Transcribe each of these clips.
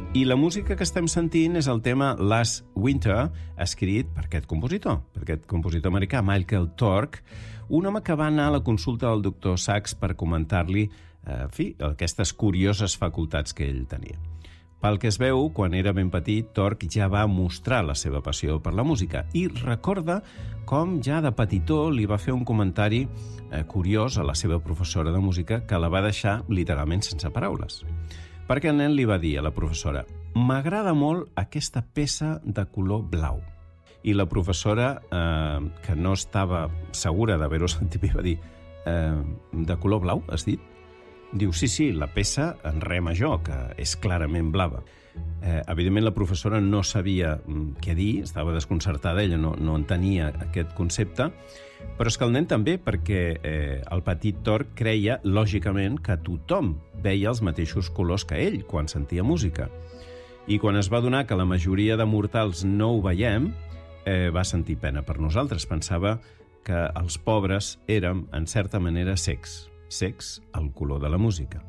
I la música que estem sentint és el tema Last Winter, escrit per aquest compositor americà, Michael Tork, un home que va anar a la consulta del doctor Sachs per comentar-li aquestes curioses facultats que ell tenia. Pel que es veu, quan era ben petit, Tork ja va mostrar la seva passió per la música i recorda com ja de petitó li va fer un comentari curiós a la seva professora de música que la va deixar literalment sense paraules. Perquè el nen li va dir a la professora: «M'agrada molt aquesta peça de color blau». I la professora, que no estava segura d'haver-ho sentit, va dir: «De color blau, has dit?» Diu: sí, la peça en re major, que és clarament blava. Evidentment, la professora no sabia què dir, estava desconcertada, ella no entenia aquest concepte, però és que el nen també, perquè el petit Tork creia, lògicament, que tothom veia els mateixos colors que ell quan sentia música. I quan es va adonar que la majoria de mortals no ho veiem, va sentir pena per nosaltres. Pensava que els pobres érem, en certa manera, cecs al color de la música.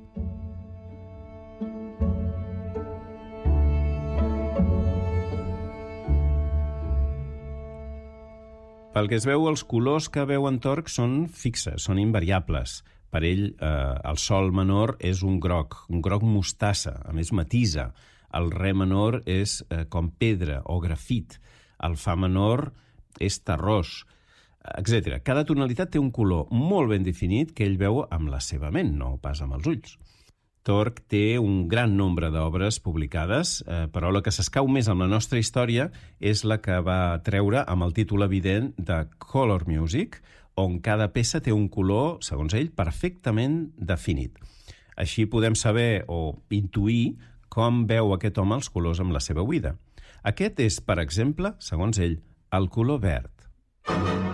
Pel que es veu, els colors que veu en Tork són fixes, són invariables. Per ell, el sol menor és un groc mostassa, a més matisa. El re menor és com pedra o grafit. El fa menor és terrós, etc. Cada tonalitat té un color molt ben definit que ell veu amb la seva ment, no pas amb els ulls. Tork té un gran nombre d'obres publicades, però la que s'escau més amb la nostra història és la que va treure amb el títol evident de Color Music, on cada peça té un color, segons ell, perfectament definit. Així podem saber o intuir com veu aquest home els colors amb la seva oïda. Aquest és, per exemple, segons ell, el color verd.